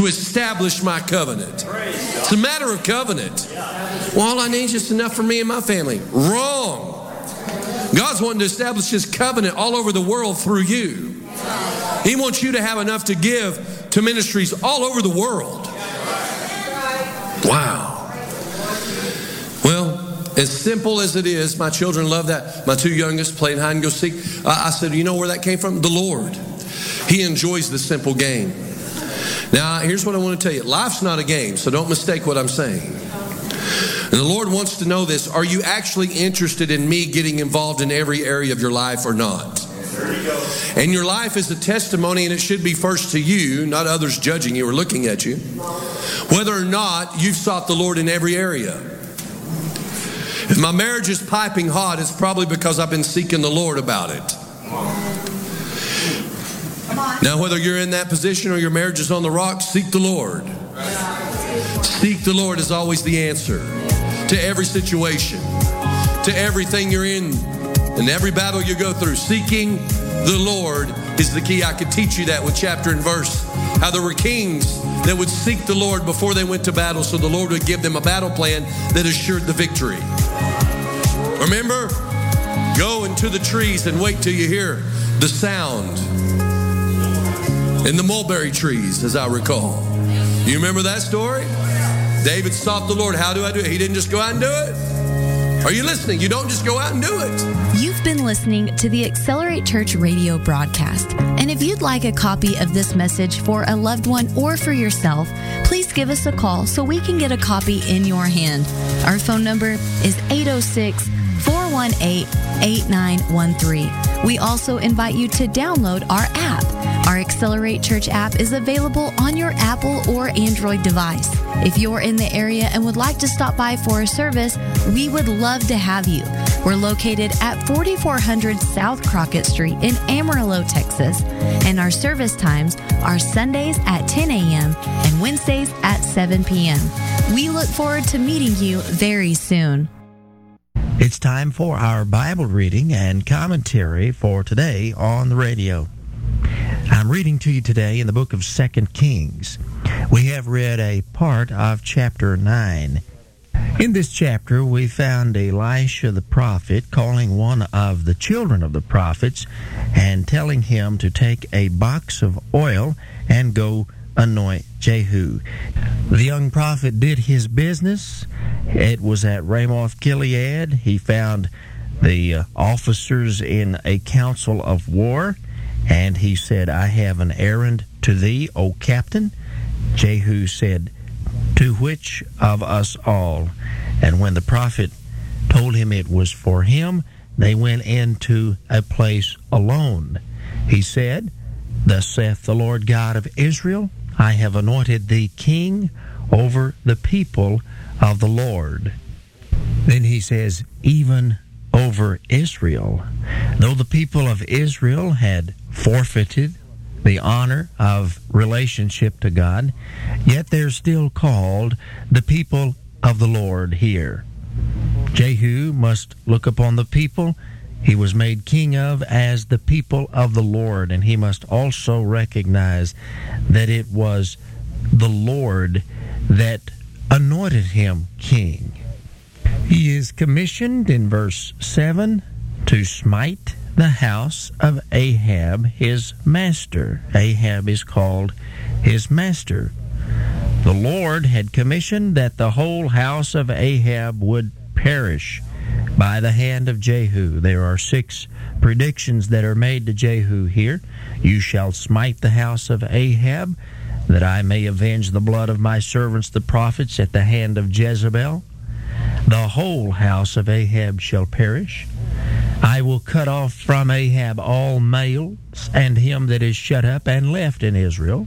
to establish my covenant. It's a matter of covenant. Well, all I need is just enough for me and my family. Wrong. God's wanting to establish His covenant all over the world through you. He wants you to have enough to give to ministries all over the world. Wow. Well, as simple as it is, my children love that. My two youngest playing hide and go seek. I said, you know where that came from? The Lord. He enjoys the simple game. Now, here's what I want to tell you. Life's not a game, so don't mistake what I'm saying. And the Lord wants to know this. Are you actually interested in me getting involved in every area of your life or not? There you go. And your life is a testimony, and it should be first to you, not others judging you or looking at you, whether or not you've sought the Lord in every area. If my marriage is piping hot, it's probably because I've been seeking the Lord about it. Now, whether you're in that position or your marriage is on the rocks, seek the Lord. Seek the Lord is always the answer to every situation, to everything you're in, and every battle you go through. Seeking the Lord is the key. I could teach you that with chapter and verse, how there were kings that would seek the Lord before they went to battle, so the Lord would give them a battle plan that assured the victory. Remember, go into the trees and wait till you hear the sound in the mulberry trees, as I recall. You remember that story? David sought the Lord. How do I do it? He didn't just go out and do it. Are you listening? You don't just go out and do it. You've been listening to the Accelerate Church radio broadcast. And if you'd like a copy of this message for a loved one or for yourself, please give us a call so we can get a copy in your hand. Our phone number is 806-418-8913. We also invite you to download our app. Our Accelerate Church app is available on your Apple or Android device. If you're in the area and would like to stop by for a service, we would love to have you. We're located at 4400 South Crockett Street in Amarillo, Texas, and our service times are Sundays at 10 a.m. and Wednesdays at 7 p.m. We look forward to meeting you very soon. It's time for our Bible reading and commentary for today on the radio. I'm reading to you today in the book of 2 Kings. We have read a part of chapter 9. In this chapter, we found Elisha the prophet calling one of the children of the prophets and telling him to take a box of oil and go anoint Jehu. The young prophet did his business. It was at Ramoth Gilead. He found the officers in a council of war, and he said, I have an errand to thee, O captain. Jehu said, to which of us all? And when the prophet told him it was for him, they went into a place alone. He said, thus saith the Lord God of Israel, I have anointed thee king over the people of the Lord. Then he says, even over Israel. Though the people of Israel had forfeited the honor of relationship to God, yet they're still called the people of the Lord here. Jehu must look upon the people he was made king of as the people of the Lord, and he must also recognize that it was the Lord that anointed him king. He is commissioned in verse 7 to smite the house of Ahab, his master. Ahab is called his master. The Lord had commissioned that the whole house of Ahab would perish by the hand of Jehu. There are 6 predictions that are made to Jehu here. You shall smite the house of Ahab, that I may avenge the blood of my servants the prophets at the hand of Jezebel. The whole house of Ahab shall perish. I will cut off from Ahab all males, and him that is shut up and left in Israel.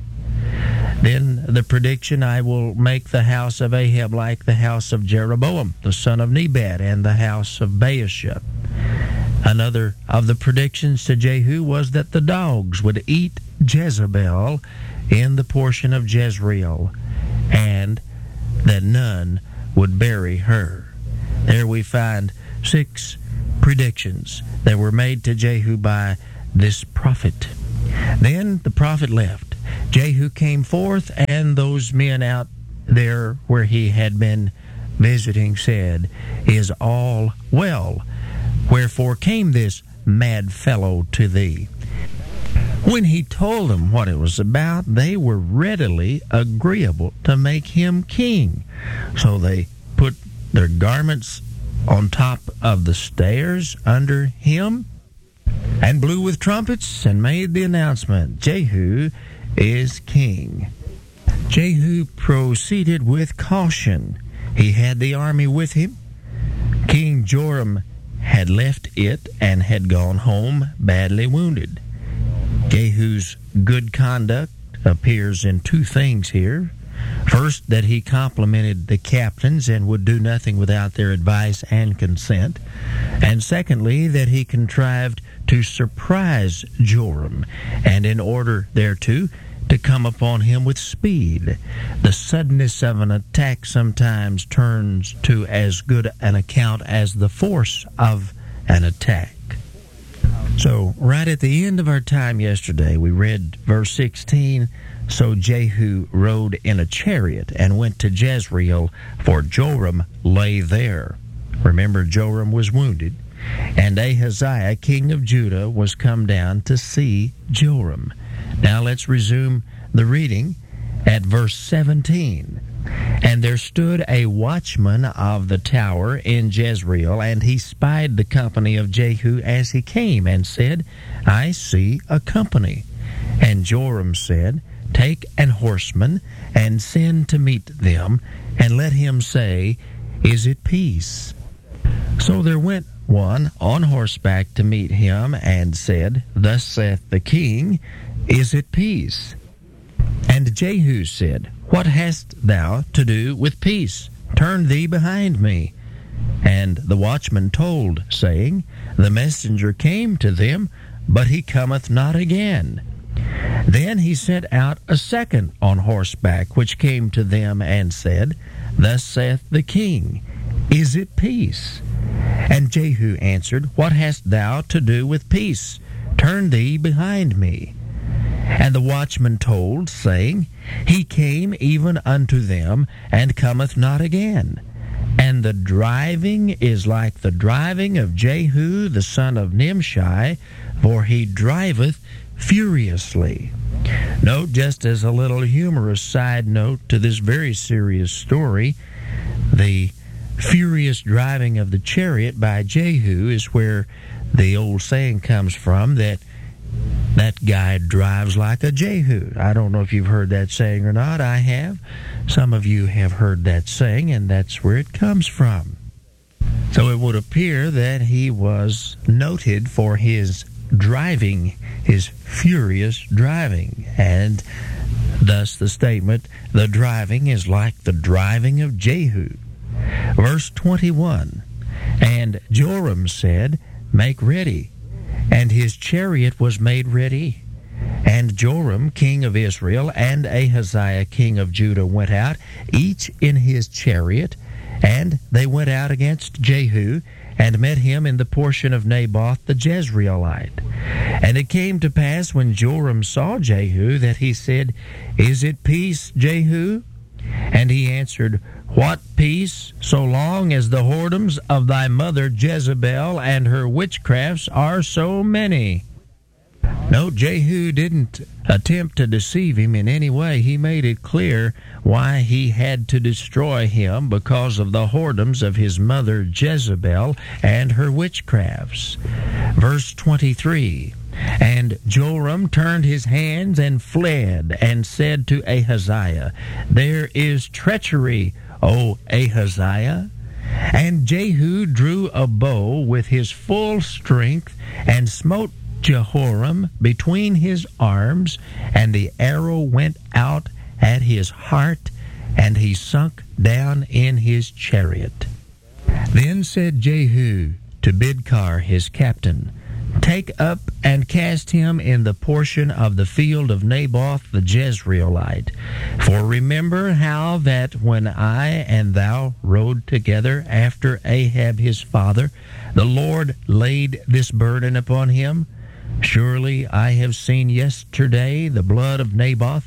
Then the prediction, I will make the house of Ahab like the house of Jeroboam, the son of Nebat, and the house of Baasha. Another of the predictions to Jehu was that the dogs would eat Jezebel in the portion of Jezreel, and that none would bury her. There we find 6 predictions that were made to Jehu by this prophet. Then the prophet left, Jehu came forth, and those men out there where he had been visiting said, Is all well? Wherefore came this mad fellow to thee? When he told them what it was about, they were readily agreeable to make him king. So they put their garments on top of the stairs under him, and blew with trumpets, and made the announcement, Jehu is king. Jehu proceeded with caution. He had the army with him. King Joram had left it and had gone home badly wounded. Jehu's good conduct appears in two things here. First, that he complimented the captains and would do nothing without their advice and consent. And secondly, that he contrived to surprise Joram, and in order thereto, to come upon him with speed. The suddenness of an attack sometimes turns to as good an account as the force of an attack. So, right at the end of our time yesterday, we read verse 16, So Jehu rode in a chariot and went to Jezreel, for Joram lay there. Remember, Joram was wounded, and Ahaziah, king of Judah, was come down to see Joram. Now let's resume the reading at verse 17. And there stood a watchman of the tower in Jezreel, and he spied the company of Jehu as he came, and said, I see a company. And Joram said, Take an horseman, and send to meet them, and let him say, Is it peace? So there went one on horseback to meet him, and said, Thus saith the king, Is it peace? And Jehu said, What hast thou to do with peace? Turn thee behind me. And the watchman told, saying, The messenger came to them, but he cometh not again. Then he sent out a second on horseback, which came to them, and said, Thus saith the king, Is it peace? And Jehu answered, What hast thou to do with peace? Turn thee behind me. And the watchman told, saying, He came even unto them, and cometh not again. And the driving is like the driving of Jehu the son of Nimshi, for he driveth furiously. Note, just as a little humorous side note to this very serious story, the furious driving of the chariot by Jehu is where the old saying comes from, that guy drives like a Jehu. I don't know if you've heard that saying or not. I have. Some of you have heard that saying, and that's where it comes from. So it would appear that he was noted for his driving, his furious driving, and thus the statement, the driving is like the driving of Jehu. Verse 21, And Joram said, Make ready. And his chariot was made ready. And Joram, king of Israel, and Ahaziah, king of Judah, went out, each in his chariot, and they went out against Jehu, and met him in the portion of Naboth the Jezreelite. And it came to pass, when Joram saw Jehu, that he said, Is it peace, Jehu? And he answered, What peace, so long as the whoredoms of thy mother Jezebel and her witchcrafts are so many? No, Jehu didn't attempt to deceive him in any way. He made it clear why he had to destroy him, because of the whoredoms of his mother Jezebel and her witchcrafts. Verse 23, And Joram turned his hands and fled, and said to Ahaziah, There is treachery, O Ahaziah. And Jehu drew a bow with his full strength, and smote Jehoram between his arms, and the arrow went out at his heart, and he sunk down in his chariot. Then said Jehu to Bidkar his captain, Take up and cast him in the portion of the field of Naboth the Jezreelite. For remember how that when I and thou rode together after Ahab his father, the Lord laid this burden upon him. Surely I have seen yesterday the blood of Naboth,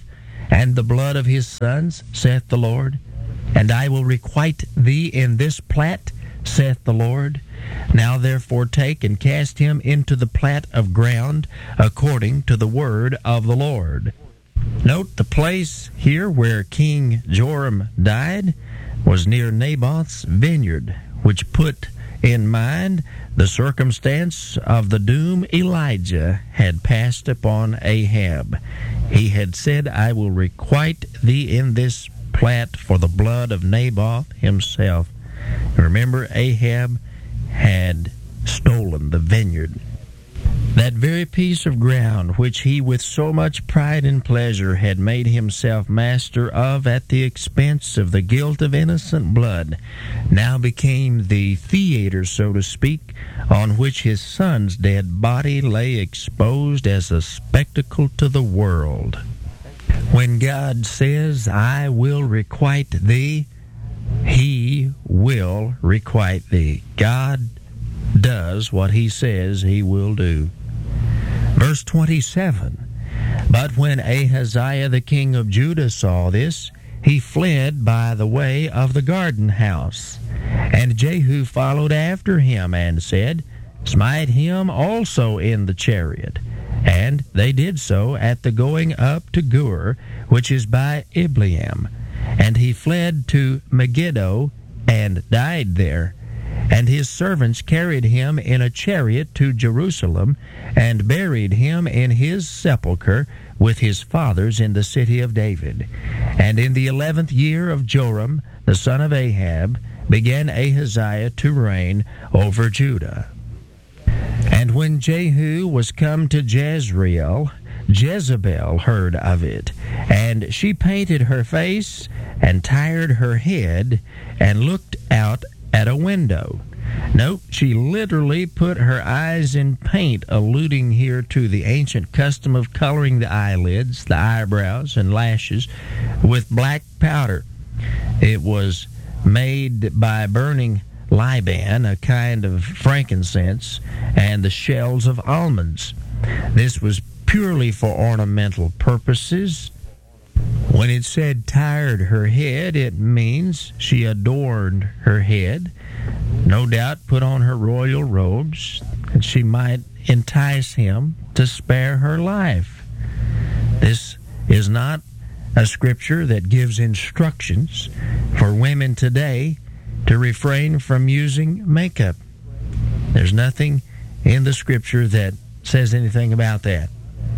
and the blood of his sons, saith the Lord? And I will requite thee in this plat, saith the Lord. Now therefore take and cast him into the plat of ground, according to the word of the Lord. Note the place here where King Joram died was near Naboth's vineyard, which put in mind the circumstance of the doom Elijah had passed upon Ahab. He had said, I will requite thee in this plat for the blood of Naboth himself. Remember, Ahab had stolen the vineyard. That very piece of ground which he with so much pride and pleasure had made himself master of at the expense of the guilt of innocent blood now became the theater, so to speak, on which his son's dead body lay exposed as a spectacle to the world. When God says, I will requite thee, he will requite thee. God does what he says he will do. Verse 27, But when Ahaziah the king of Judah saw this, he fled by the way of the garden house. And Jehu followed after him and said, Smite him also in the chariot. And they did so at the going up to Gur, which is by Ibleam. And he fled to Megiddo and died there. And his servants carried him in a chariot to Jerusalem, and buried him in his sepulchre with his fathers in the city of David. And in the 11th year of Joram, the son of Ahab, began Ahaziah to reign over Judah. And when Jehu was come to Jezreel, Jezebel heard of it, and she painted her face and tired her head and looked out at a window. Note, she literally put her eyes in paint, alluding here to the ancient custom of coloring the eyelids, the eyebrows, and lashes with black powder. It was made by burning Liban, a kind of frankincense, and the shells of almonds. This was purely for ornamental purposes. When it said tired her head, it means she adorned her head, no doubt put on her royal robes, that she might entice him to spare her life. This is not a scripture that gives instructions for women today to refrain from using makeup. There's nothing in the scripture that says anything about that.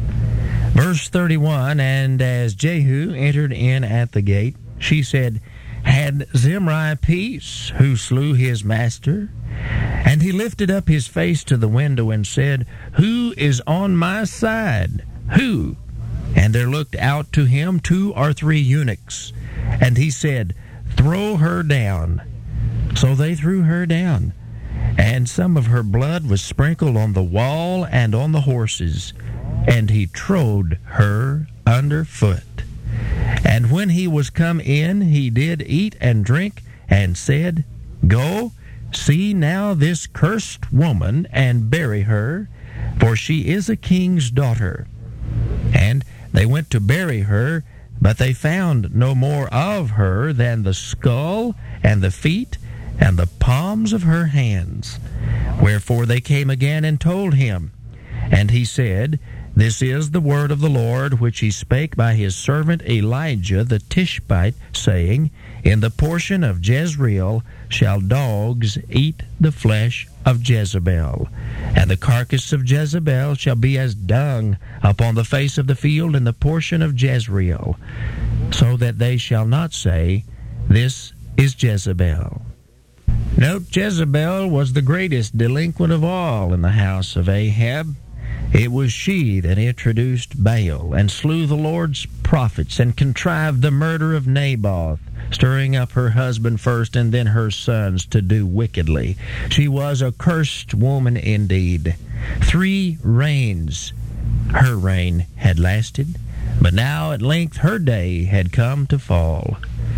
Verse 31, And as Jehu entered in at the gate, she said, Had Zimri peace, who slew his master? And he lifted up his face to the window and said, Who is on my side? Who? And there looked out to him 2 or 3 eunuchs. And he said, Throw her down. So they threw her down. And some of her blood was sprinkled on the wall and on the horses. And he trode her under foot. And when he was come in, he did eat and drink, and said, Go, see now this cursed woman, and bury her, for she is a king's daughter. And they went to bury her, but they found no more of her than the skull, and the feet, and the palms of her hands. Wherefore they came again and told him. And he said, This is the word of the Lord, which he spake by his servant Elijah the Tishbite, saying, In the portion of Jezreel shall dogs eat the flesh of Jezebel, and the carcass of Jezebel shall be as dung upon the face of the field in the portion of Jezreel, so that they shall not say, This is Jezebel. Note, Jezebel was the greatest delinquent of all in the house of Ahab. It was she that introduced Baal and slew the Lord's prophets and contrived the murder of Naboth, stirring up her husband first and then her sons to do wickedly. She was a cursed woman indeed. 3 reigns her reign had lasted, but now at length her day had come to fall.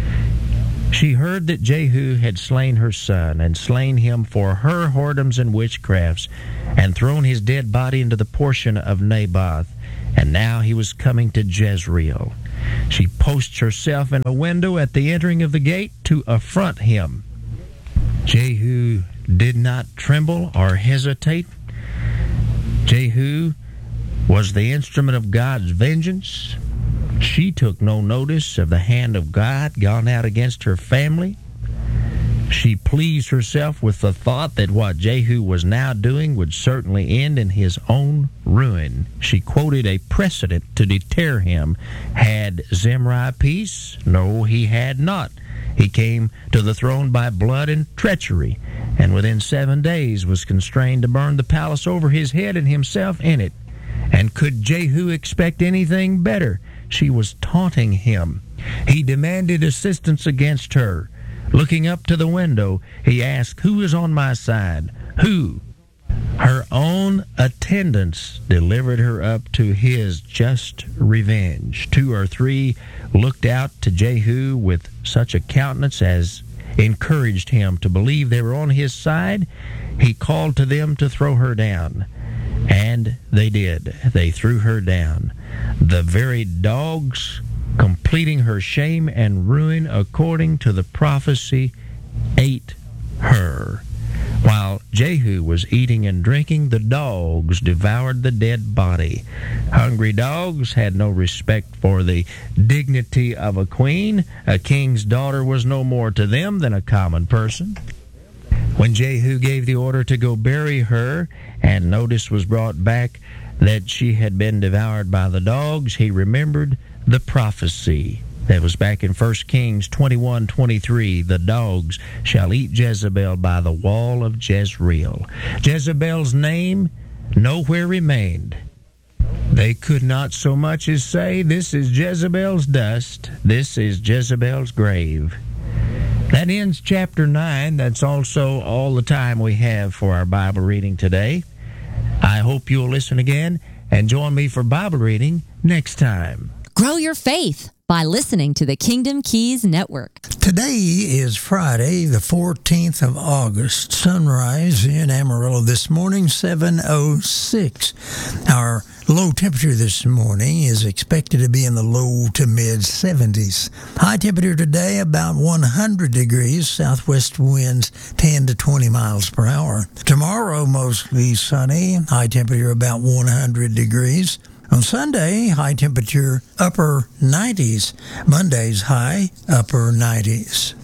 She heard that Jehu had slain her son, and slain him for her whoredoms and witchcrafts, and thrown his dead body into the portion of Naboth. And now he was coming to Jezreel. She posts herself in a window at the entering of the gate to affront him. Jehu did not tremble or hesitate. Jehu was the instrument of God's vengeance. She took no notice of the hand of God gone out against her family. She pleased herself with the thought that what Jehu was now doing would certainly end in his own ruin. She quoted a precedent to deter him. Had Zimri peace? No, he had not. He came to the throne by blood and treachery, and within 7 days was constrained to burn the palace over his head and himself in it. And could Jehu expect anything better? She was taunting him. He demanded assistance against her. Looking up to the window, he asked, "Who is on my side?" Who? Her own attendants delivered her up to his just revenge. 2 or 3 looked out to Jehu with such a countenance as encouraged him to believe they were on his side. He called to them to throw her down. And they did. They threw her down. The very dogs, completing her shame and ruin according to the prophecy, ate her. While Jehu was eating and drinking, the dogs devoured the dead body. Hungry dogs had no respect for the dignity of a queen. A king's daughter was no more to them than a common person. When Jehu gave the order to go bury her, and notice was brought back that she had been devoured by the dogs, he remembered the prophecy that was back in 1 Kings 21:23. The dogs shall eat Jezebel by the wall of Jezreel. Jezebel's name nowhere remained. They could not so much as say, "This is Jezebel's dust. This is Jezebel's grave." That ends chapter 9. That's also all the time we have for our Bible reading today. I hope you'll listen again and join me for Bible reading next time. Grow your faith by listening to the Kingdom Keys Network. Today is Friday, the 14th of August. Sunrise in Amarillo this morning, 7:06. Our low temperature this morning is expected to be in the low to mid-70s. High temperature today about 100 degrees, southwest winds 10 to 20 miles per hour. Tomorrow mostly sunny, high temperature about 100 degrees. On Sunday, high temperature upper 90s. Monday's high upper 90s.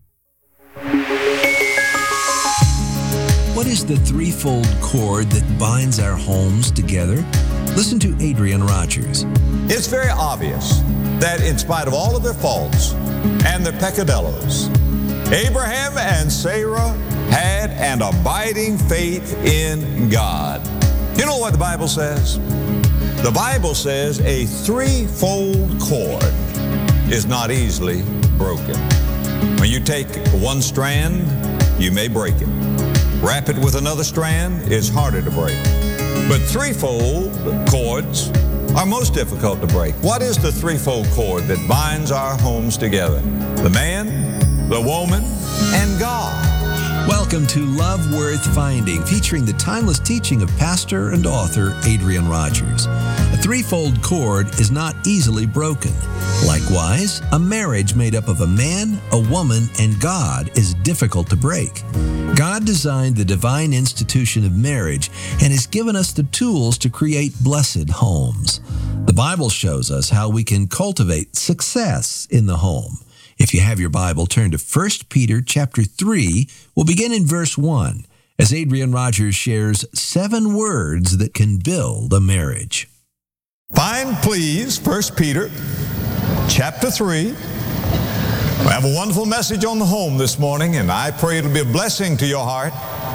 What is the threefold cord that binds our homes together? Listen to Adrian Rogers. It's very obvious that in spite of all of their faults and their peccadillos, Abraham and Sarah had an abiding faith in God. You know what the Bible says? The Bible says a threefold cord is not easily broken. When you take one strand, you may break it. Wrap it with another strand, it's harder to break. But threefold cords are most difficult to break. What is the threefold cord that binds our homes together? The man, the woman, and God. Welcome to Love Worth Finding, featuring the timeless teaching of pastor and author Adrian Rogers. A threefold cord is not easily broken. Likewise, a marriage made up of a man, a woman, and God is difficult to break. God designed the divine institution of marriage and has given us the tools to create blessed homes. The Bible shows us how we can cultivate success in the home. If you have your Bible, turn to 1 Peter chapter 3. We'll begin in verse 1 as Adrian Rogers shares 7 words that can build a marriage. Find, please, 1 Peter chapter 3. We have a wonderful message on the home this morning, and I pray it'll be a blessing to your heart.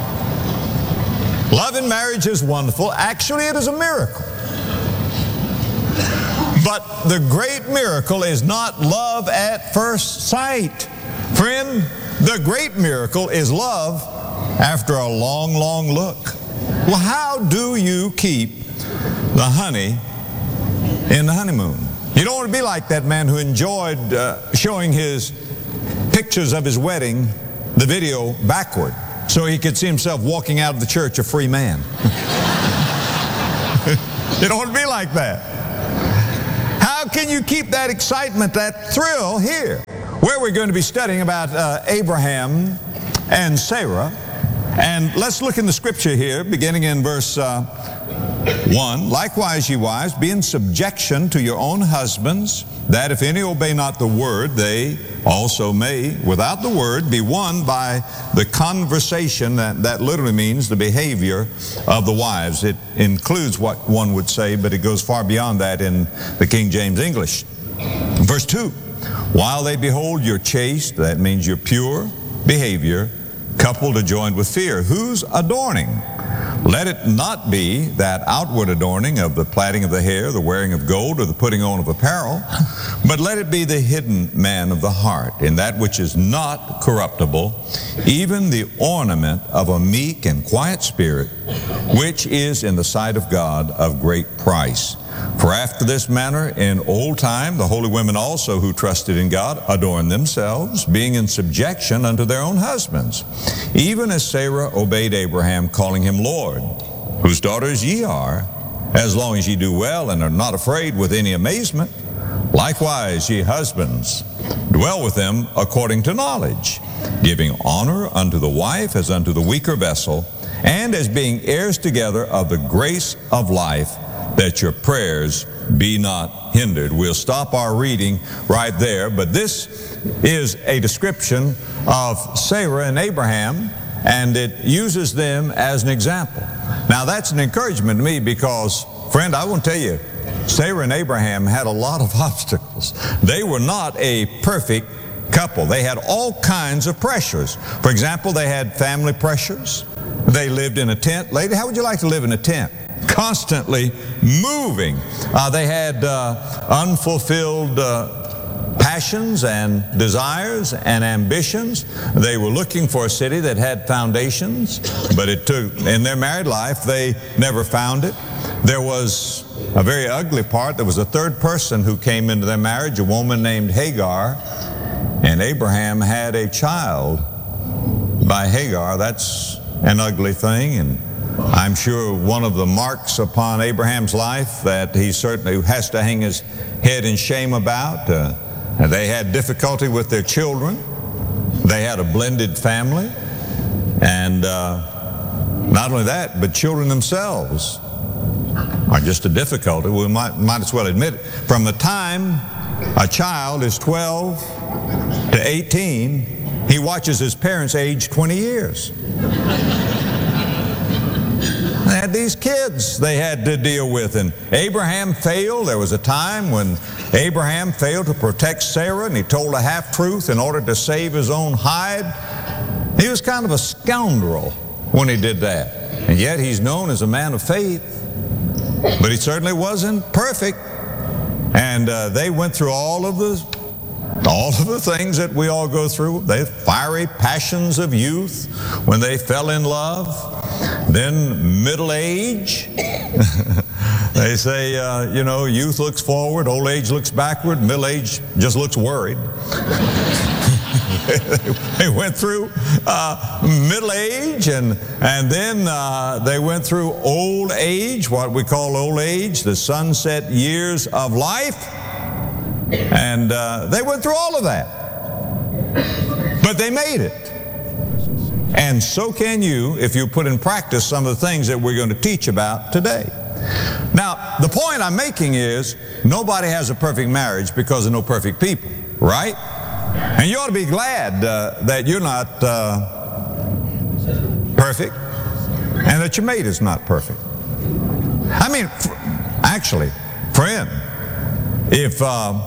Love in marriage is wonderful. Actually, it is a miracle. But the great miracle is not love at first sight. Friend, the great miracle is love after a long, long look. Well, how do you keep the honey in the honeymoon? You don't want to be like that man who enjoyed showing his pictures of his wedding, the video, backward, so he could see himself walking out of the church a free man. You don't want to be like that. How How can you keep that excitement, that thrill here? Where we're going to be studying about Abraham and Sarah. And let's look in the scripture here, beginning in verse 1. Likewise, ye wives, be in subjection to your own husbands, that if any obey not the word, they also may, without the word, be won by the conversation. That literally means the behavior of the wives. It includes what one would say, but it goes far beyond that in the King James English. Verse 2, while they behold your chaste, that means your pure behavior, coupled or joined with fear. Whose adorning? Let it not be that outward adorning of the plaiting of the hair, the wearing of gold, or the putting on of apparel, but let it be the hidden man of the heart, in that which is not corruptible, even the ornament of a meek and quiet spirit, which is in the sight of God of great price. For after this manner in old time the holy women also who trusted in God adorned themselves, being in subjection unto their own husbands, even as Sarah obeyed Abraham, calling him Lord, whose daughters ye are, as long as ye do well and are not afraid with any amazement. Likewise, ye husbands, dwell with them according to knowledge, giving honor unto the wife as unto the weaker vessel, and as being heirs together of the grace of life, that your prayers be not hindered. We'll stop our reading right there, but this is a description of Sarah and Abraham, and it uses them as an example. Now that's an encouragement to me because, friend, I want to tell you, Sarah and Abraham had a lot of obstacles. They were not a perfect couple. They had all kinds of pressures. For example, they had family pressures. They lived in a tent. Lady, how would you like to live in a tent? Constantly moving. They had unfulfilled passions and desires and ambitions. They were looking for a city that had foundations, but it took, in their married life, they never found it. There was a very ugly part. There was a third person who came into their marriage, a woman named Hagar, and Abraham had a child by Hagar. That's an ugly thing, and I'm sure one of the marks upon Abraham's life that he certainly has to hang his head in shame about. They had difficulty with their children. They had a blended family. And not only that, but children themselves are just a difficulty. We might as well admit it. From the time a child is 12 to 18, he watches his parents age 20 years. They had these kids they had to deal with, and Abraham failed. There was a time when Abraham failed to protect Sarah, and he told a half-truth in order to save his own hide. He was kind of a scoundrel when he did that, and yet he's known as a man of faith, but he certainly wasn't perfect. And they went through all of the things that we all go through. The fiery passions of youth when they fell in love. Then middle age. They say, youth looks forward, old age looks backward, middle age just looks worried. They went through middle age, and then they went through old age, what we call old age, the sunset years of life. And they went through all of that. But they made it. And so can you if you put in practice some of the things that we're going to teach about today. Now, the point I'm making is nobody has a perfect marriage because of no perfect people, right? And you ought to be glad that you're not perfect and that your mate is not perfect. I mean, actually, friend, if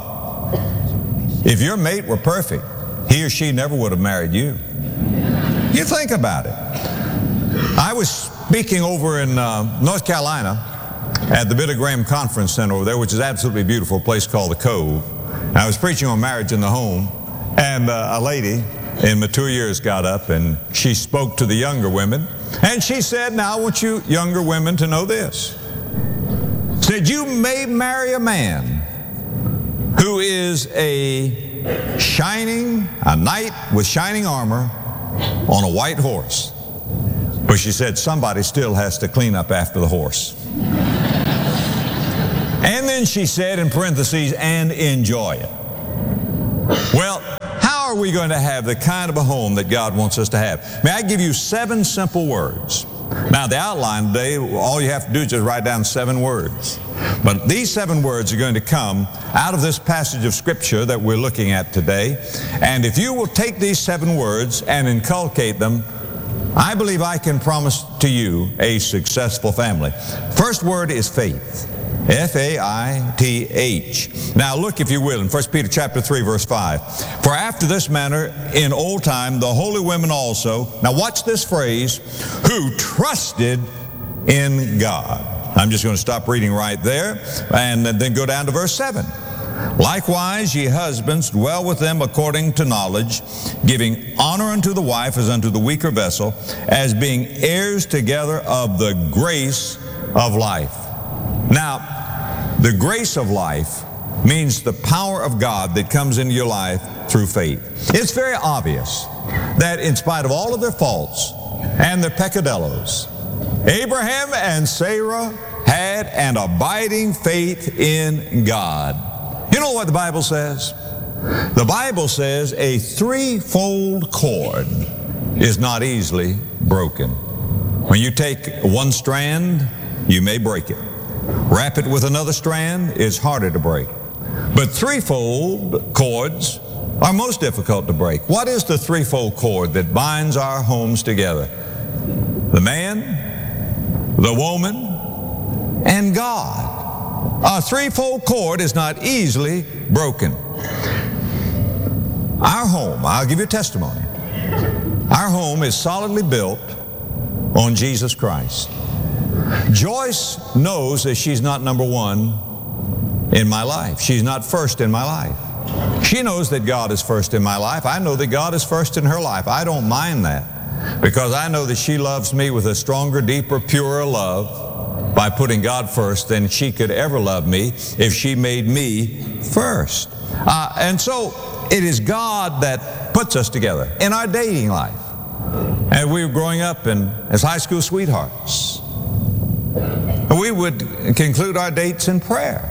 your mate were perfect, he or she never would have married you. You think about it. I was speaking over in North Carolina at the Billy Graham Conference Center over there, which is an absolutely beautiful place called The Cove. I was preaching on marriage in the home, and a lady in mature years got up and she spoke to the younger women, and she said, now I want you younger women to know this. Said, you may marry a man who is a knight with shining armor on a white horse. But she said somebody still has to clean up after the horse. And then she said, in parentheses, and enjoy it. Well, how are we going to have the kind of a home that God wants us to have? May I give you 7 simple words? Now, the outline today, all you have to do is just write down 7 words. But these 7 words are going to come out of this passage of Scripture that we're looking at today. And if you will take these 7 words and inculcate them, I believe I can promise to you a successful family. First word is faith. F-A-I-T-H. Now look, if you will, in 1 Peter chapter 3, verse 5. For after this manner in old time the holy women also, now watch this phrase, who trusted in God. I'm just going to stop reading right there and then go down to verse 7. Likewise, ye husbands, dwell with them according to knowledge, giving honor unto the wife as unto the weaker vessel, as being heirs together of the grace of life. Now, the grace of life means the power of God that comes into your life through faith. It's very obvious that in spite of all of their faults and their peccadillos, Abraham and Sarah had an abiding faith in God. You know what the Bible says? The Bible says a 3-fold cord is not easily broken. When you take one strand, you may break it. Wrap it with another strand, it's harder to break. But 3-fold cords are most difficult to break. What is the 3-fold cord that binds our homes together? The man, the woman, and God. A 3-fold cord is not easily broken. Our home, I'll give you a testimony. Our home is solidly built on Jesus Christ. Joyce knows that she's not number 1 in my life. She's not first in my life. She knows that God is first in my life. I know that God is first in her life. I don't mind that because I know that she loves me with a stronger, deeper, purer love by putting God first than she could ever love me if she made me first. And so it is God that puts us together in our dating life. And we were growing up as high school sweethearts. We would conclude our dates in prayer.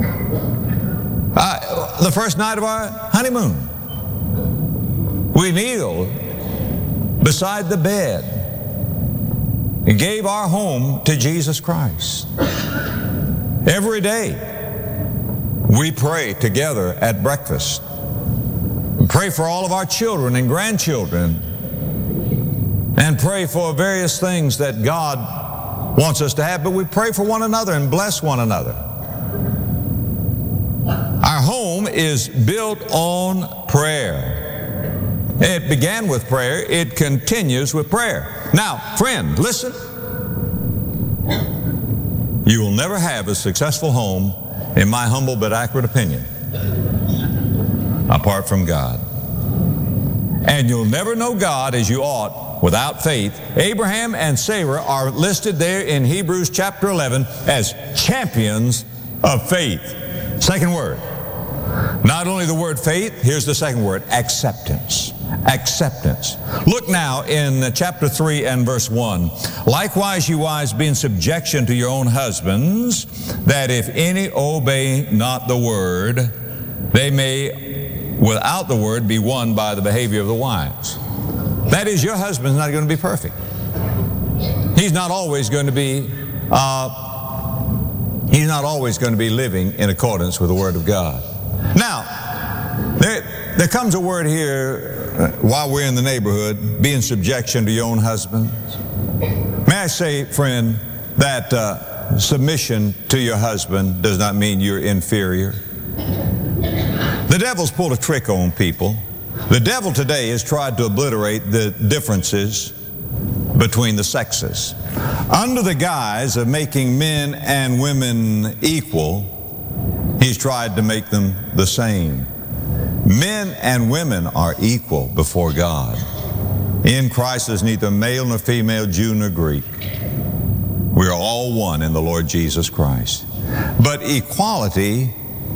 The first night of our honeymoon, we kneeled beside the bed and gave our home to Jesus Christ. Every day, we pray together at breakfast. We pray for all of our children and grandchildren and pray for various things that God wants us to have, but we pray for one another and bless one another. Our home is built on prayer. It began with prayer. It continues with prayer. Now, friend, listen. You will never have a successful home, in my humble but accurate opinion, apart from God. And you'll never know God as you ought without faith. Abraham and Sarah are listed there in Hebrews chapter 11 as champions of faith. Second word. Not only the word faith, here's the second word, acceptance. Acceptance. Look now in chapter 3 and verse 1. Likewise, you wives, be in subjection to your own husbands, that if any obey not the word, they may, without the word, be won by the behavior of the wives. That is, your husband's not going to be perfect. He's not always going to be living in accordance with the Word of God. Now, there comes a word here while we're in the neighborhood, be in subjection to your own husbands. May I say, friend, that submission to your husband does not mean you're inferior. The devil's pulled a trick on people. The devil today has tried to obliterate the differences between the sexes. Under the guise of making men and women equal, he's tried to make them the same. Men and women are equal before God. In Christ there's neither male nor female, Jew nor Greek. We are all one in the Lord Jesus Christ. But equality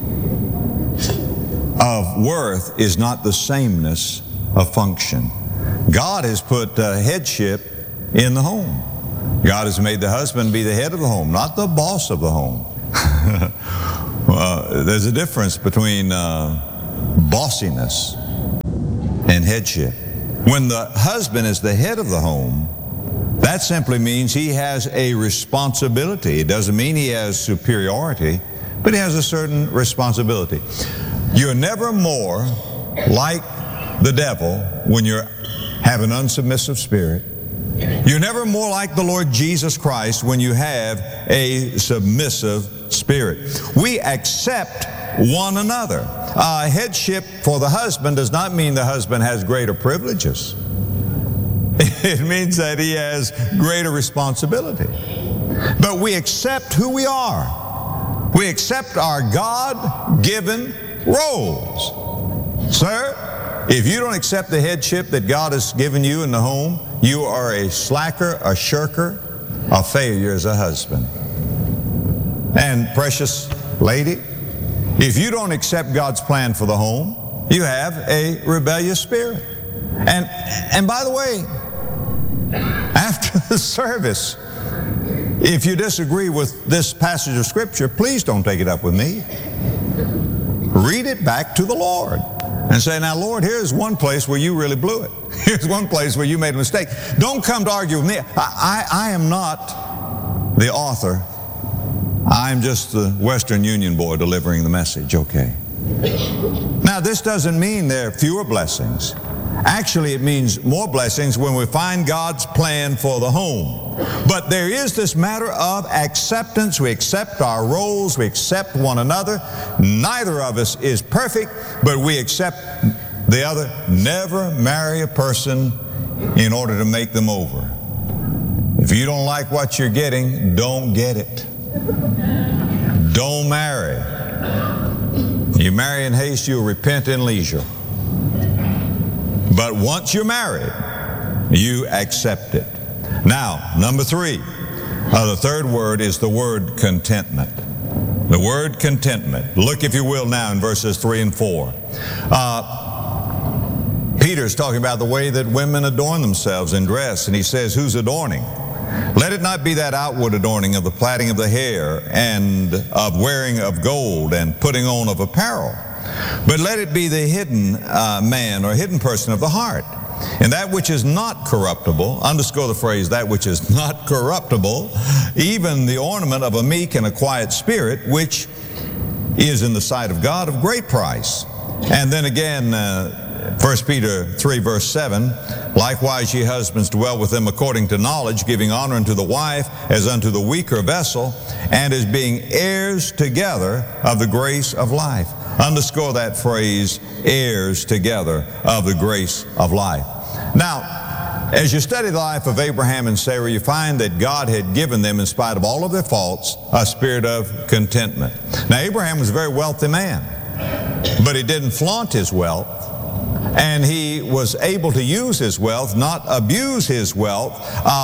of worth is not the sameness of function. God has put headship in the home. God has made the husband be the head of the home, not the boss of the home. Well, there's a difference between bossiness and headship. When the husband is the head of the home, that simply means he has a responsibility. It doesn't mean he has superiority, but he has a certain responsibility. You're never more like the devil when you have an unsubmissive spirit. You're never more like the Lord Jesus Christ when you have a submissive spirit. We accept one another. Headship for the husband does not mean the husband has greater privileges. It means that he has greater responsibility. But we accept who we are. We accept our God-given roles. Sir, if you don't accept the headship that God has given you in the home, you are a slacker, a shirker, a failure as a husband. And precious lady, if you don't accept God's plan for the home, you have a rebellious spirit. And by the way, after the service, if you disagree with this passage of Scripture, please don't take it up with me. Read it back to the Lord and say, now, Lord, here's one place where you really blew it. Here's one place where you made a mistake. Don't come to argue with me. I am not the author. I'm just the Western Union boy delivering the message, okay? Now, this doesn't mean there are fewer blessings. Actually, it means more blessings when we find God's plan for the home. But there is this matter of acceptance. We accept our roles. We accept one another. Neither of us is perfect, but we accept the other. Never marry a person in order to make them over. If you don't like what you're getting, don't get it. Don't marry. You marry in haste, you'll repent in leisure. But once you're married, you accept it. Now, number 3, the third word is the word contentment. The word contentment. Look, if you will, now in verses 3 and 4. Peter's talking about the way that women adorn themselves in dress, and he says, who's adorning? Let it not be that outward adorning of the plaiting of the hair and of wearing of gold and putting on of apparel, but let it be the hidden man or hidden person of the heart, and that which is not corruptible, underscore the phrase, that which is not corruptible, even the ornament of a meek and a quiet spirit, which is in the sight of God of great price. And then again, 1 Peter 3, verse 7, likewise ye husbands dwell with them according to knowledge, giving honor unto the wife as unto the weaker vessel, and as being heirs together of the grace of life. Underscore that phrase, heirs together of the grace of life. Now, as you study the life of Abraham and Sarah, you find that God had given them, in spite of all of their faults, a spirit of contentment. Now, Abraham was a very wealthy man, but he didn't flaunt his wealth, and he was able to use his wealth, not abuse his wealth.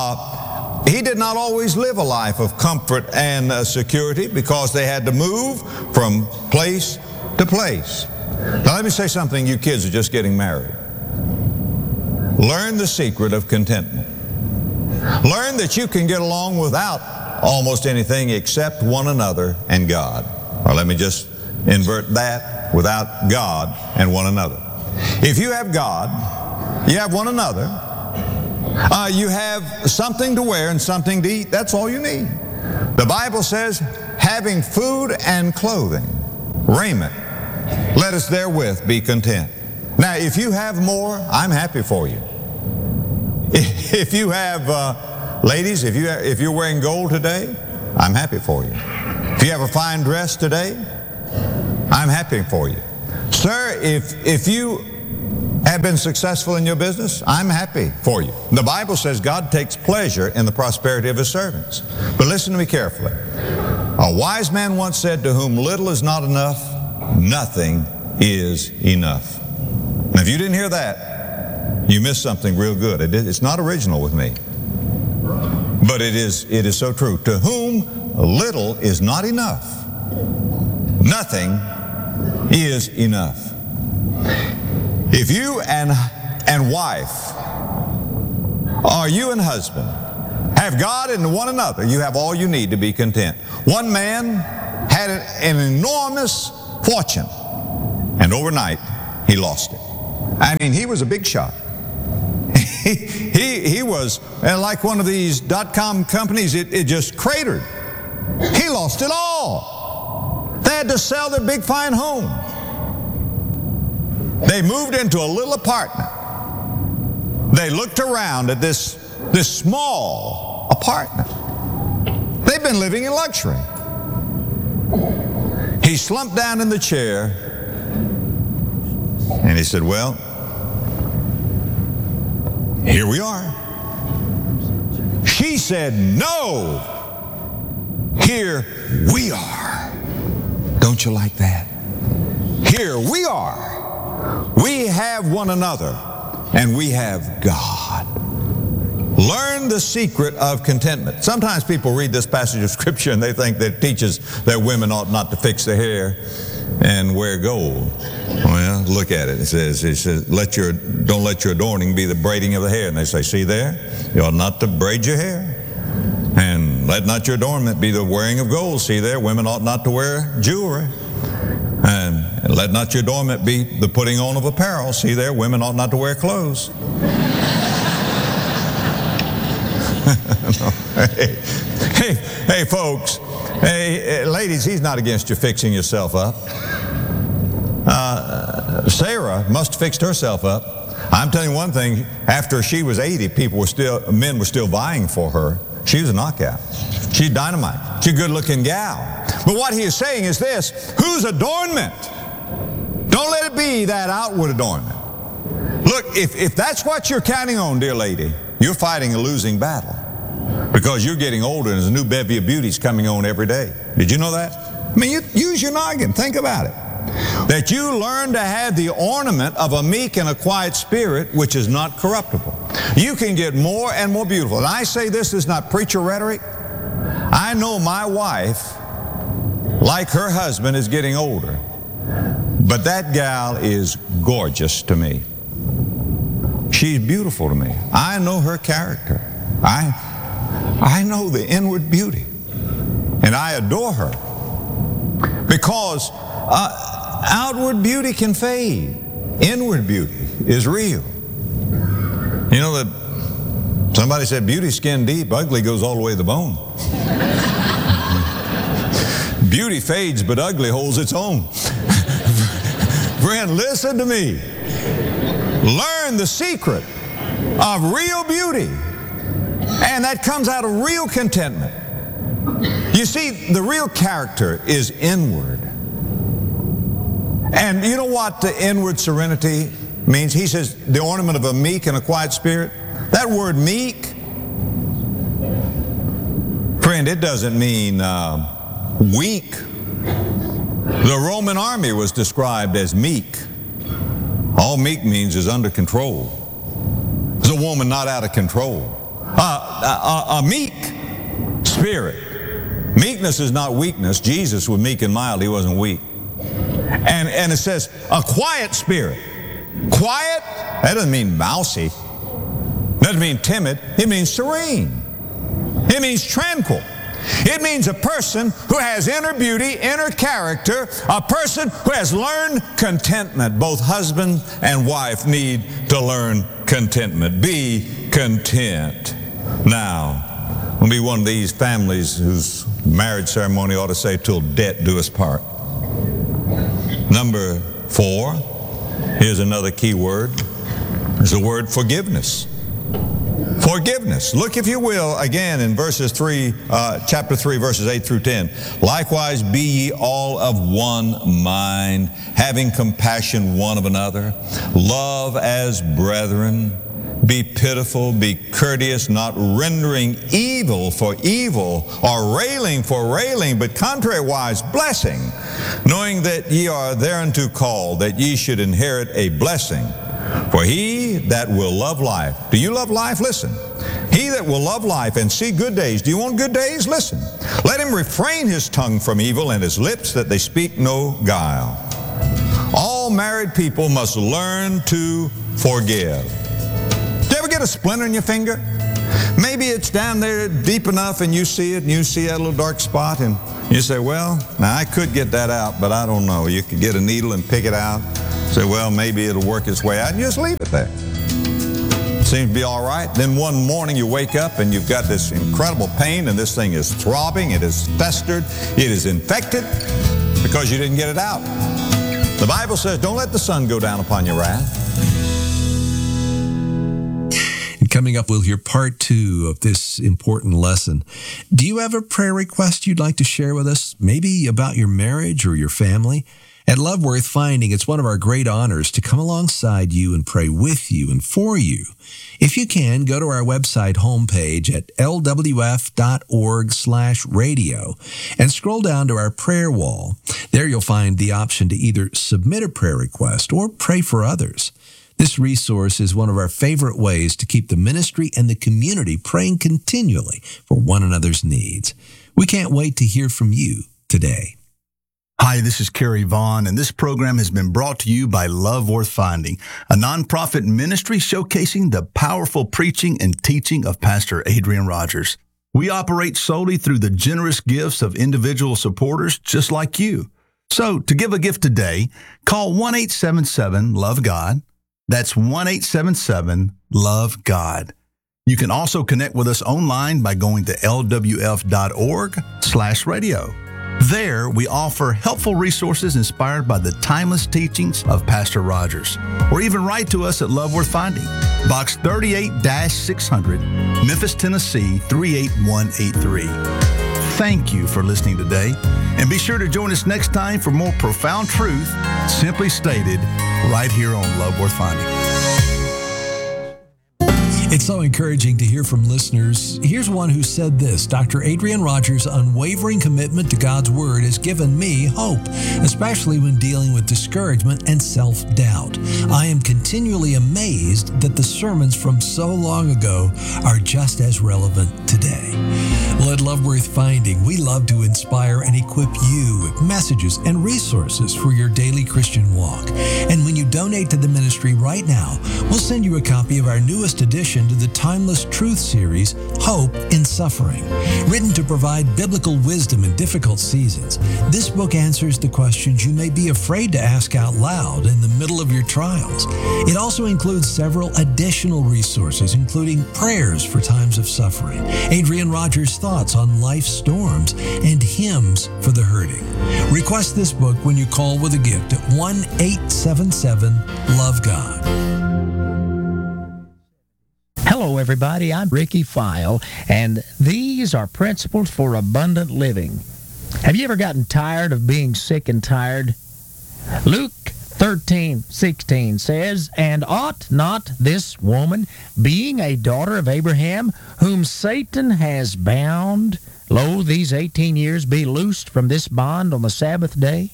He did not always live a life of comfort and security because they had to move from place to place. Now let me say something, you kids are just getting married. Learn the secret of contentment. Learn that you can get along without almost anything except one another and God. Or let me just invert that, without God and one another. If you have God, you have one another, you have something to wear and something to eat, that's all you need. The Bible says, having food and clothing, raiment, let us therewith be content. Now, if you have more, I'm happy for you. If you have, ladies, if you're wearing gold today, I'm happy for you. If you have a fine dress today, I'm happy for you. Sir, if you have been successful in your business, I'm happy for you. The Bible says God takes pleasure in the prosperity of His servants. But listen to me carefully. A wise man once said, to whom little is not enough, nothing is enough. Now, if you didn't hear that, you missed something real good. It's not original with me, but it is so true. To whom little is not enough, nothing is enough. If you and wife, or you and husband, have God and one another, you have all you need to be content. One man had an enormous fortune, and overnight he lost it. I mean, he was a big shot. He was, and like one of these .com companies, it just cratered. He lost it all. They had to sell their big fine home. They moved into a little apartment. They looked around at this small apartment. They've been living in luxury. He slumped down in the chair and he said, well, here we are. She said, no, here we are. Don't you like that? Here we are. We have one another and we have God. Learn the secret of contentment. Sometimes people read this passage of Scripture and they think that it teaches that women ought not to fix their hair and wear gold. Well, look at it. It says don't let your adorning be the braiding of the hair. And they say, see there? You ought not to braid your hair. And let not your adornment be the wearing of gold. See there? Women ought not to wear jewelry. And let not your adornment be the putting on of apparel. See there? Women ought not to wear clothes. Hey, folks. Hey, ladies, he's not against you fixing yourself up. Sarah must have fixed herself up. I'm telling you one thing, after she was 80, men were still vying for her. She was a knockout. She's dynamite. She's a good-looking gal. But what he is saying is this: whose adornment? Don't let it be that outward adornment. Look, if that's what you're counting on, dear lady, you're fighting a losing battle. Because you're getting older and there's a new bevy of beauties coming on every day. Did you know that? I mean, you use your noggin. Think about it. That you learn to have the ornament of a meek and a quiet spirit, which is not corruptible. You can get more and more beautiful. And I say this is not preacher rhetoric. I know my wife, like her husband, is getting older. But that gal is gorgeous to me. She's beautiful to me. I know her character. I know the inward beauty. And I adore her. Because outward beauty can fade. Inward beauty is real. You know that somebody said beauty skin deep, ugly goes all the way to the bone. Beauty fades, but ugly holds its own. Friend, listen to me. Learn the secret of real beauty. And that comes out of real contentment. You see, the real character is inward. And you know what the inward serenity means? He says, the ornament of a meek and a quiet spirit. That word meek, friend, it doesn't mean weak. The Roman army was described as meek. All meek means is under control. It's a woman not out of control. A meek spirit. Meekness is not weakness. Jesus was meek and mild. He wasn't weak. And it says a quiet spirit. Quiet, that doesn't mean mousy. Doesn't mean timid. It means serene. It means tranquil. It means a person who has inner beauty, inner character, a person who has learned contentment. Both husband and wife need to learn contentment. Be content. Now, we'll be one of these families whose marriage ceremony ought to say, till death do us part. Number 4, here's another key word. It's the word forgiveness. Forgiveness. Look, if you will, again in chapter 3, verses 8 through 10. Likewise, be ye all of one mind, having compassion one of another. Love as brethren. Be pitiful, be courteous, not rendering evil for evil, or railing for railing, but contrariwise blessing, knowing that ye are thereunto called, that ye should inherit a blessing. For he that will love life. Do you love life? Listen. He that will love life and see good days. Do you want good days? Listen. Let him refrain his tongue from evil and his lips that they speak no guile. All married people must learn to forgive. Do you ever get a splinter in your finger? Maybe it's down there deep enough and you see it and you see that little dark spot and You say, well, now I could get that out, but I don't know. You could get a needle and pick it out. Say, well, maybe it'll work its way out, and just leave it there. Seems to be all right. Then one morning you wake up and you've got this incredible pain, and this thing is throbbing, it is festered, it is infected because you didn't get it out. The Bible says, don't let the sun go down upon your wrath. Coming up, we'll hear part 2 of this important lesson. Do you have a prayer request you'd like to share with us? Maybe about your marriage or your family? At Love Worth Finding, it's one of our great honors to come alongside you and pray with you and for you. If you can, go to our website homepage at lwf.org/radio and scroll down to our prayer wall. There you'll find the option to either submit a prayer request or pray for others. This resource is one of our favorite ways to keep the ministry and the community praying continually for one another's needs. We can't wait to hear from you today. Hi, this is Kerry Vaughn, and this program has been brought to you by Love Worth Finding, a nonprofit ministry showcasing the powerful preaching and teaching of Pastor Adrian Rogers. We operate solely through the generous gifts of individual supporters just like you. So, to give a gift today, call 1-877-LOVE-GOD. That's 1-877-LOVE-GOD. You can also connect with us online by going to lwf.org/radio. There, we offer helpful resources inspired by the timeless teachings of Pastor Rogers. Or even write to us at Love Worth Finding, Box 38-600, Memphis, Tennessee 38183. Thank you for listening today, and be sure to join us next time for more profound truth, simply stated, right here on Love Worth Finding. It's so encouraging to hear from listeners. Here's one who said this: Dr. Adrian Rogers' unwavering commitment to God's Word has given me hope, especially when dealing with discouragement and self-doubt. I am continually amazed that the sermons from so long ago are just as relevant today. Well, at Love Worth Finding, we love to inspire and equip you with messages and resources for your daily Christian walk. And when you donate to the ministry right now, we'll send you a copy of our newest edition to the Timeless Truth series, Hope in Suffering. Written to provide biblical wisdom in difficult seasons, this book answers the questions you may be afraid to ask out loud in the middle of your trials. It also includes several additional resources, including prayers for times of suffering, Adrian Rogers' thoughts on life's storms, and hymns for the hurting. Request this book when you call with a gift at 1-877-LOVE-GOD. Hello, everybody. I'm Ricky File, and these are Principles for Abundant Living. Have you ever gotten tired of being sick and tired? Luke 13:16 says, "And ought not this woman, being a daughter of Abraham, whom Satan has bound, lo, these 18 years be loosed from this bond on the Sabbath day?"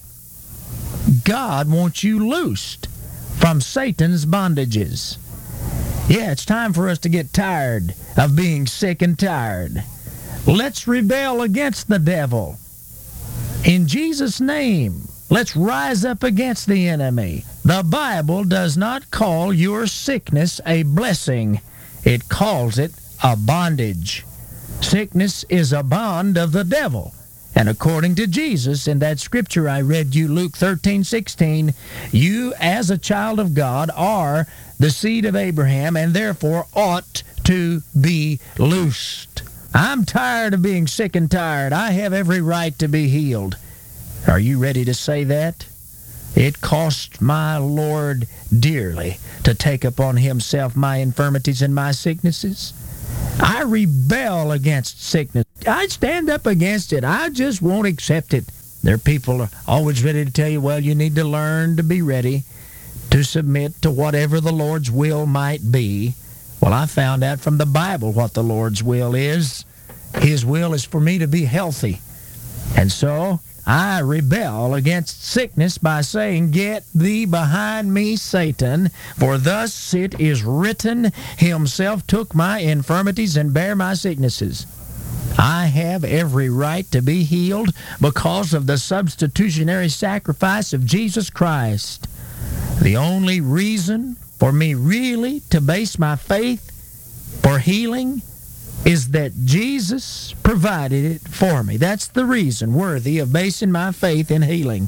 God wants you loosed from Satan's bondages. Yeah, it's time for us to get tired of being sick and tired. Let's rebel against the devil. In Jesus' name, let's rise up against the enemy. The Bible does not call your sickness a blessing. It calls it a bondage. Sickness is a bond of the devil. And according to Jesus, in that scripture I read you, Luke 13:16, you as a child of God are the seed of Abraham and therefore ought to be loosed. I'm tired of being sick and tired. I have every right to be healed. Are you ready to say that? It cost my Lord dearly to take upon himself my infirmities and my sicknesses. I rebel against sickness. I stand up against it. I just won't accept it. There are people always ready to tell you, well, you need to learn to be ready to submit to whatever the Lord's will might be. Well, I found out from the Bible what the Lord's will is. His will is for me to be healthy. And so I rebel against sickness by saying, "Get thee behind me, Satan, for thus it is written, himself took my infirmities and bare my sicknesses." I have every right to be healed because of the substitutionary sacrifice of Jesus Christ. The only reason for me really to base my faith for healing is that Jesus provided it for me. That's the reason worthy of basing my faith in healing.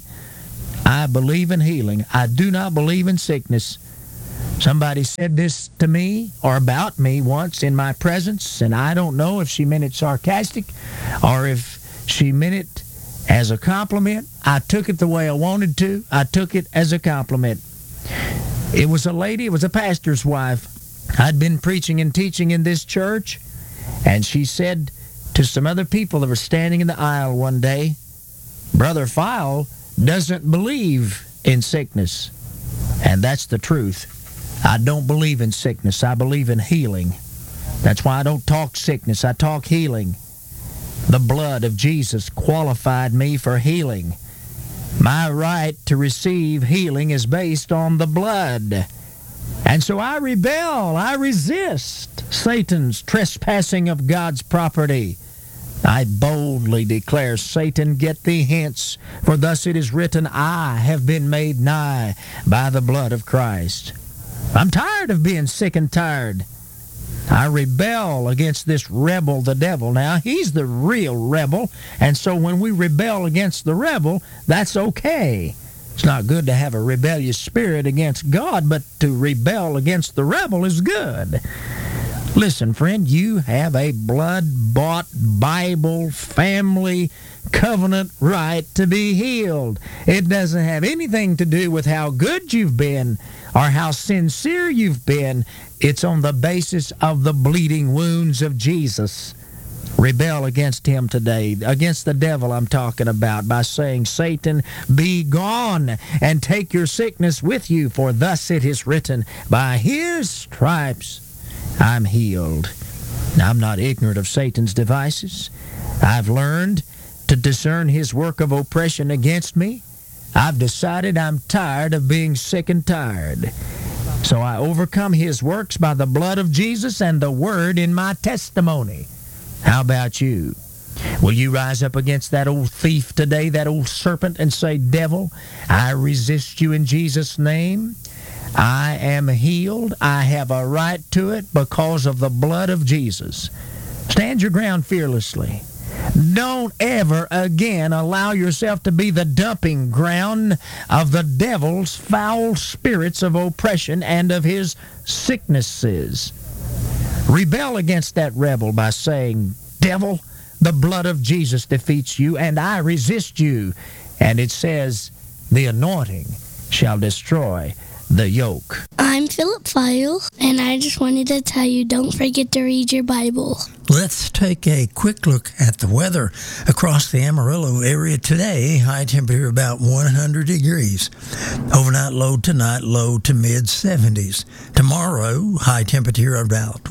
I believe in healing. I do not believe in sickness. Somebody said this to me or about me once in my presence, and I don't know if she meant it sarcastic or if she meant it as a compliment. I took it the way I wanted to. I took it as a compliment. It was a lady, it was a pastor's wife. I'd been preaching and teaching in this church, and she said to some other people that were standing in the aisle one day, Brother File doesn't believe in sickness. And that's the truth. I don't believe in sickness. I believe in healing. That's why I don't talk sickness. I talk healing. The blood of Jesus qualified me for healing. My right to receive healing is based on the blood. And so I rebel. I resist Satan's trespassing of God's property. I boldly declare, Satan, get thee hence, for thus it is written, I have been made nigh by the blood of Christ. I'm tired of being sick and tired. I rebel against this rebel, the devil. Now, he's the real rebel, and so when we rebel against the rebel, that's okay. It's not good to have a rebellious spirit against God, but to rebel against the rebel is good. Listen, friend, you have a blood-bought Bible family covenant right to be healed. It doesn't have anything to do with how good you've been or how sincere you've been. It's on the basis of the bleeding wounds of Jesus. Rebel against him today, against the devil I'm talking about, by saying, Satan, be gone, and take your sickness with you, for thus it is written, by his stripes I'm healed. Now, I'm not ignorant of Satan's devices. I've learned to discern his work of oppression against me. I've decided I'm tired of being sick and tired. So I overcome his works by the blood of Jesus and the word in my testimony. How about you? Will you rise up against that old thief today, that old serpent, and say, Devil, I resist you in Jesus' name. I am healed. I have a right to it because of the blood of Jesus. Stand your ground fearlessly. Don't ever again allow yourself to be the dumping ground of the devil's foul spirits of oppression and of his sicknesses. Rebel against that rebel by saying, Devil, the blood of Jesus defeats you, and I resist you. And it says, the anointing shall destroy the yoke. I'm Philip File, and I just wanted to tell you, don't forget to read your Bible. Let's take a quick look at the weather across the Amarillo area today. High temperature about 100 degrees. Overnight low tonight, low to mid-70s. Tomorrow, high temperature about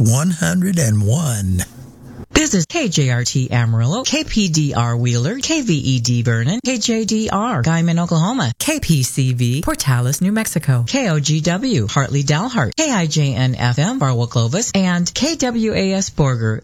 101. This is KJRT Amarillo, KPDR Wheeler, KVED Vernon, KJDR Guyman, Oklahoma, KPCV Portales, New Mexico, KOGW Hartley Dalhart, KIJN FM Barwell Clovis, and KWAS Borger.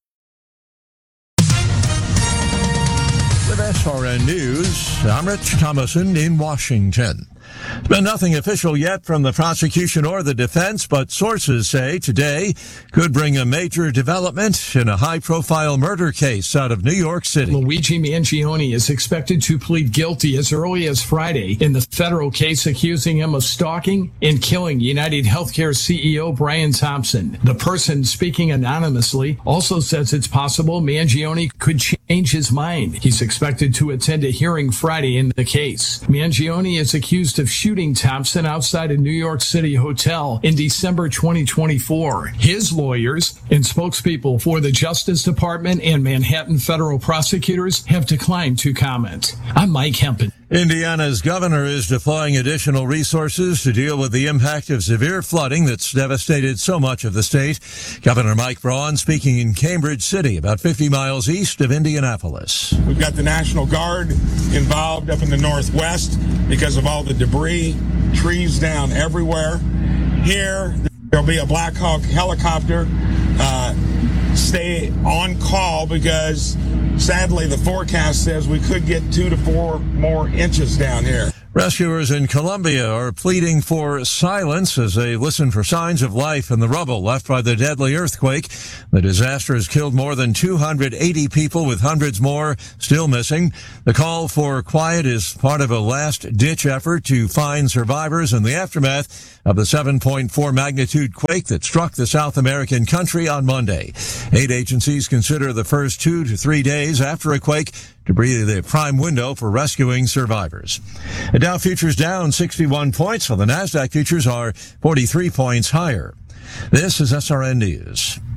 With SRN News, I'm Rich Thomason in Washington. There's been nothing official yet from the prosecution or the defense, but sources say today could bring a major development in a high-profile murder case out of New York City. Luigi Mangione is expected to plead guilty as early as Friday in the federal case accusing him of stalking and killing United Healthcare CEO Brian Thompson. The person speaking anonymously also says it's possible Mangione could change his mind. He's expected to attend a hearing Friday in the case. Mangione is accused of shooting Thompson outside a New York City hotel in December 2024. His lawyers and spokespeople for the Justice Department and Manhattan federal prosecutors have declined to comment. I'm Mike Hempen. Indiana's governor is deploying additional resources to deal with the impact of severe flooding that's devastated so much of the state. Governor Mike Braun speaking in Cambridge City, about 50 miles east of Indianapolis. We've got the National Guard involved up in the northwest because of all the debris, trees down everywhere. Here, there'll be a Black Hawk helicopter. Stay on call because sadly the forecast says we could get 2 to 4 more inches down here. Rescuers in Colombia are pleading for silence as they listen for signs of life in the rubble left by the deadly earthquake. The disaster has killed more than 280 people, with hundreds more still missing. The call for quiet is part of a last-ditch effort to find survivors in the aftermath of the 7.4 magnitude quake that struck the South American country on Monday. Aid agencies consider the first 2 to 3 days after a quake to be the prime window for rescuing survivors. The Dow futures down 61 points, while the NASDAQ futures are 43 points higher. This is SRN News.